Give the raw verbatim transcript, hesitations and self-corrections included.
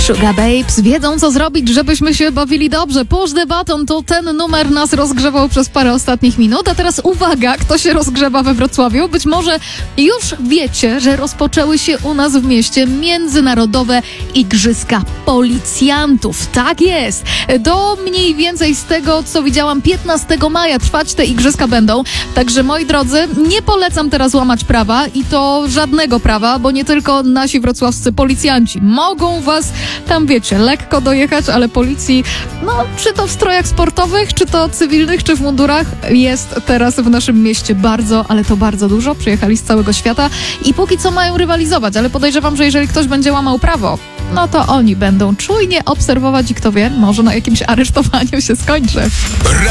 Sugar Babes wiedzą, co zrobić, żebyśmy się bawili dobrze. Push the Button to ten numer nas rozgrzewał przez parę ostatnich minut. A teraz uwaga, kto się rozgrzewa we Wrocławiu. Być może już wiecie, że rozpoczęły się u nas w mieście międzynarodowe Igrzyska Policjantów. Tak jest. Do mniej więcej z tego, co widziałam, piętnastego maja trwać te igrzyska będą. Także moi drodzy, nie polecam teraz łamać prawa i to żadnego prawa, bo nie tylko nasi wrocławscy policjanci mogą was tam, wiecie, lekko dojechać, ale policji, no, czy to w strojach sportowych, czy to cywilnych, czy w mundurach, jest teraz w naszym mieście bardzo, ale to bardzo dużo. Przyjechali z całego świata i póki co mają rywalizować, ale podejrzewam, że jeżeli ktoś będzie łamał prawo, no to oni będą czujnie obserwować i kto wie, może na jakimś aresztowaniu się skończy.